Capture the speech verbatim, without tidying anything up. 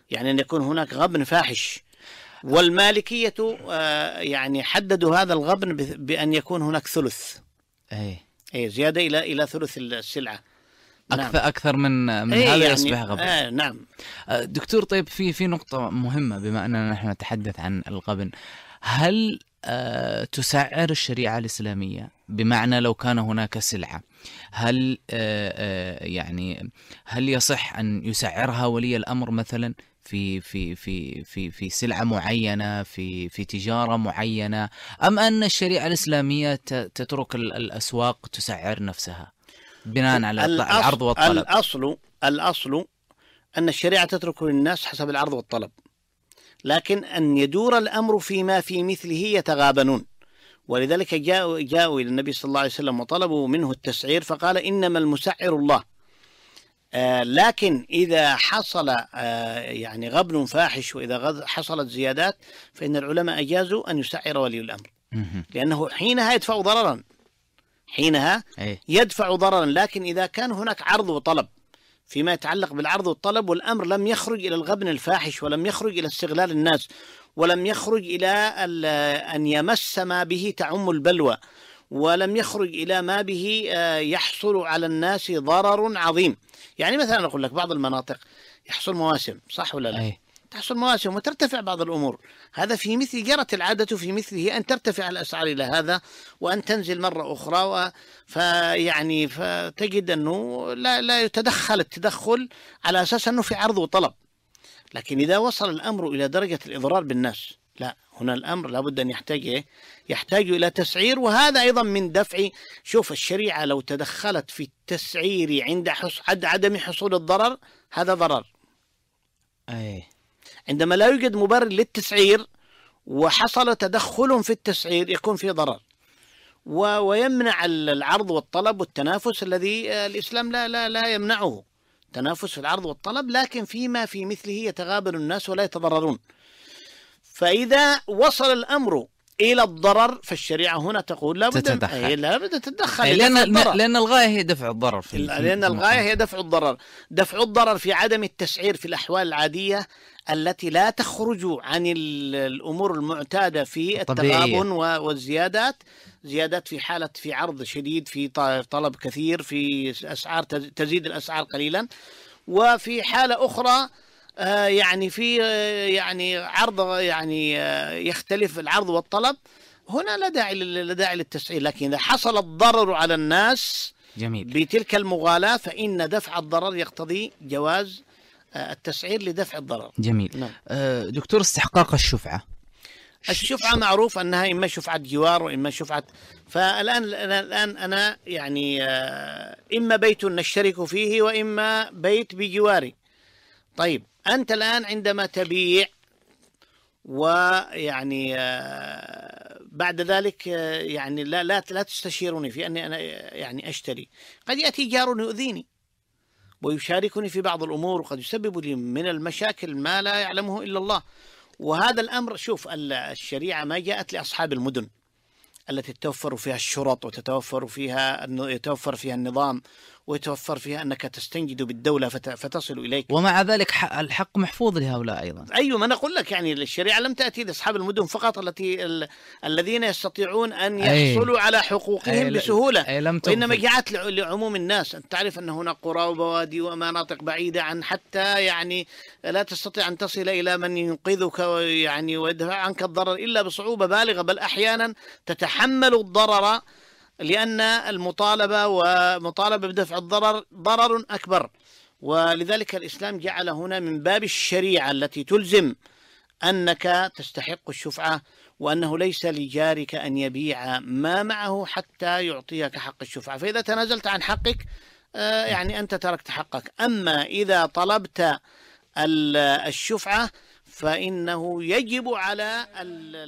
يعني أن يكون هناك غبن فاحش. والمالكية يعني حددوا هذا الغبن بأن يكون هناك ثلث، أي أي زيادة إلى إلى ثلث السلعة. أكثر نعم. أكثر من من أي هذا يعني يصبح غبن. آه نعم. دكتور، طيب في في نقطة مهمة بما أننا نحن نتحدث عن الغبن، هل آه تسعر الشريعة الإسلامية؟ بمعنى لو كان هناك سلعة، هل آه آه يعني هل يصح أن يسعرها ولي الأمر مثلا في في في في في سلعة معينة، في في تجارة معينة، أم أن الشريعة الإسلامية تترك الأسواق تسعر نفسها بناء على العرض والطلب؟ الأصل الأصل أن الشريعة تترك للناس حسب العرض والطلب، لكن أن يدور الأمر فيما في مثله يتغابنون. ولذلك جاءوا جاءوا إلى النبي صلى الله عليه وسلم وطلبوا منه التسعير، فقال إنما المسعر الله. آه لكن إذا حصل آه يعني غبن فاحش، وإذا حصلت زيادات، فإن العلماء أجازوا أن يسعر ولي الأمر، لأنه حينها يدفع ضررا، حينها يدفع ضررا. لكن إذا كان هناك عرض وطلب فيما يتعلق بالعرض والطلب، والأمر لم يخرج إلى الغبن الفاحش، ولم يخرج إلى استغلال الناس، ولم يخرج إلى أن يمس ما به تعم البلوى، ولم يخرج إلى ما به يحصل على الناس ضرر عظيم. يعني مثلا أقول لك بعض المناطق يحصل مواسم، صح ولا لا؟ أي. تحصل مواسم وترتفع بعض الأمور، هذا في مثل جرت العادة في مثله أن ترتفع الأسعار إلى هذا وأن تنزل مرة أخرى، و... فيعني فتجد أنه لا, لا يتدخل التدخل على أساس أنه في عرض وطلب. لكن إذا وصل الأمر إلى درجة الإضرار بالناس، لا، هنا الأمر لابد أن يحتاج يحتاج إلى تسعير. وهذا أيضا من دفع. شوف، الشريعة لو تدخلت في التسعير عند حص... عدم حصول الضرر، هذا ضرر. أي. عندما لا يوجد مبرر للتسعير وحصل تدخل في التسعير يكون في ضرر، و... ويمنع العرض والطلب والتنافس الذي الإسلام لا لا لا يمنعه، تنافس في العرض والطلب، لكن فيما في مثله يتغابن الناس ولا يتضررون. فإذا وصل الأمر إلى الضرر فالشريعة هنا تقول لا بد لا بد تتدخل، لأن لأن الغاية هي دفع الضرر في لأن الغاية هي دفع الضرر دفع الضرر في عدم التسعير في الأحوال العادية التي لا تخرج عن الأمور المعتادة في التغابن والزيادات، زيادات في حالة في عرض شديد، في طلب كثير، في أسعار تزيد الأسعار قليلا، وفي حالة أخرى يعني في يعني عرض يعني يختلف العرض والطلب. هنا لا داعي لا داعي للتسعير. لكن إذا حصل الضرر على الناس جميل. بتلك المغالاة فإن دفع الضرر يقتضي جواز التسعير لدفع الضرر. جميل. نعم. دكتور، استحقاق الشفعة. الشفعة معروف أنها إما شفعة جوار وإما شفعة. فالآن الآن أنا يعني إما بيت نشترك فيه وإما بيت بجواري. طيب أنت الآن عندما تبيع ويعني بعد ذلك يعني لا لا لا تستشيرني في أني أنا يعني أشتري، قد يأتي جار يؤذيني ويشاركني في بعض الأمور، وقد يسبب لي من المشاكل ما لا يعلمه إلا الله. وهذا الأمر، شوف، الشريعة ما جاءت لأصحاب المدن التي تتوفر فيها الشرط وتتوفر فيها يتوفر فيها النظام ويتوفر فيها أنك تستنجد بالدولة فتصل إليك، ومع ذلك الحق محفوظ لهؤلاء أيضا. أيوة، ما نقول لك يعني الشريعة لم تأتي لأصحاب المدن فقط التي ال... الذين يستطيعون أن يحصلوا أي. على حقوقهم أي بسهولة أي وإنما جاءت لعموم الناس. أنت تعرف أن هناك قرى وبوادي ومناطق بعيدة عن حتى يعني لا تستطيع أن تصل إلى من ينقذك ويعني ويدفع عنك الضرر إلا بصعوبة بالغة، بل أحيانا تتحمل الضرر لأن المطالبة ومطالبة بدفع الضرر ضرر أكبر. ولذلك الإسلام جعل هنا من باب الشريعة التي تلزم أنك تستحق الشفعة، وأنه ليس لجارك أن يبيع ما معه حتى يعطيك حق الشفعة. فإذا تنازلت عن حقك يعني أنت تركت حقك. أما إذا طلبت الشفعة فإنه يجب على